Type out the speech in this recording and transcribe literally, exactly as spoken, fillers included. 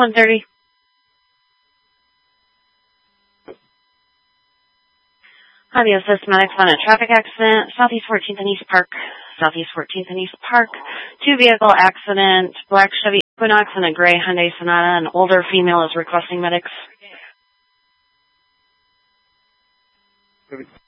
one thirty. Highway Assist medics on a traffic accident, Southeast fourteenth and East Park. Southeast fourteenth and East Park. Two vehicle accident, black Chevy Equinox and a gray Hyundai Sonata. An older female is requesting medics.